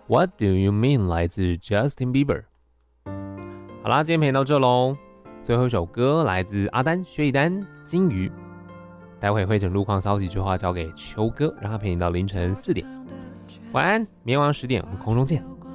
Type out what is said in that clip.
What do you mean 来自 Justin Bieber。好啦，今天陪你到这咯，最后一首歌来自阿丹薛逸丹金鱼。待会会诊路况消息之后交给秋哥，让他陪你到凌晨4点。晚安，明天晚上10点我们空中见。